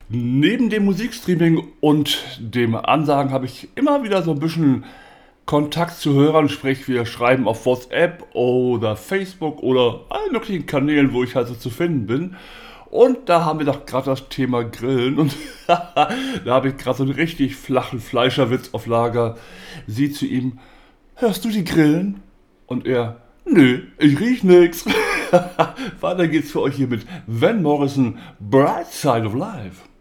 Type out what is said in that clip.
Neben dem Musikstreaming und dem Ansagen habe ich immer wieder so ein bisschen Kontakt zu Hörern, sprich wir schreiben auf WhatsApp oder Facebook oder allen möglichen Kanälen, wo ich halt so zu finden bin. Und da haben wir doch gerade das Thema Grillen und da habe ich gerade so einen richtig flachen Fleischerwitz auf Lager. Sie zu ihm, hörst du die Grillen? Und er, nö, ich riech nix. Weiter geht's für euch hier mit Van Morrison, Bright Side of Life.